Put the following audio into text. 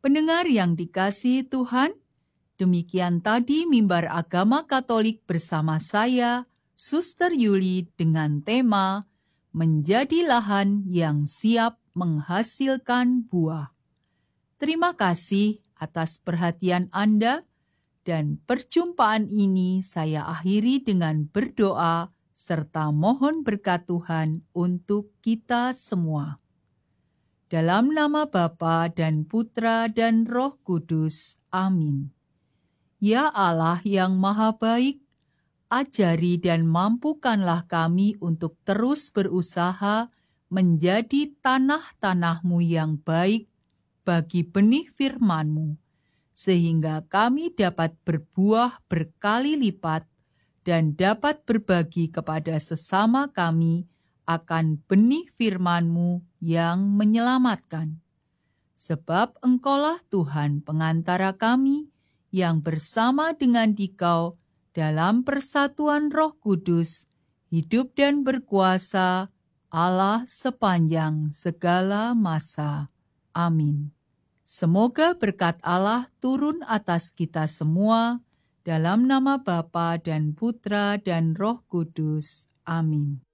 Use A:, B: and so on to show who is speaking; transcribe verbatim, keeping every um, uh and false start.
A: Pendengar yang dikasihi Tuhan, demikian tadi Mimbar Agama Katolik bersama saya, Suster Yuli, dengan tema Menjadi Lahan yang Siap Menghasilkan Buah. Terima kasih atas perhatian Anda, dan perjumpaan ini saya akhiri dengan berdoa serta mohon berkat Tuhan untuk kita semua. Dalam nama Bapa dan Putra dan Roh Kudus. Amin. Ya Allah yang Maha Baik, ajari dan mampukanlah kami untuk terus berusaha menjadi tanah-tanah-Mu yang baik bagi benih firman-Mu, sehingga kami dapat berbuah berkali lipat dan dapat berbagi kepada sesama kami akan benih firman-Mu yang menyelamatkan. Sebab Engkaulah Tuhan pengantara kami yang bersama dengan Dikau dalam persatuan Roh Kudus, hidup dan berkuasa Allah sepanjang segala masa. Amin. Semoga berkat Allah turun atas kita semua, dalam nama Bapa dan Putra dan Roh Kudus. Amin.